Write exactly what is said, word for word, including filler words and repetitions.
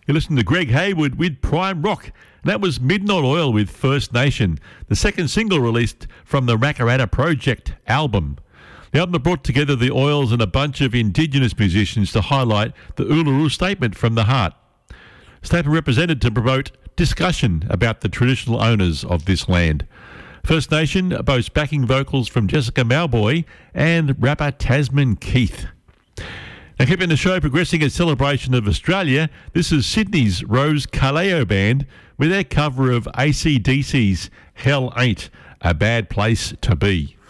You listened to Greg Hayward with Prime Rock. And that was Midnight Oil with First Nation, the second single released from the Rakarata Project album. The album brought together the Oils and a bunch of Indigenous musicians to highlight the Uluru Statement from the Heart. Statement represented to promote discussion about the traditional owners of this land. First Nation boasts backing vocals from Jessica Mauboy and rapper Tasman Keith. Now, keeping the show progressing in celebration of Australia, this is Sydney's Rose Kaleo Band with their cover of A C D C's Hell Ain't a Bad Place to Be.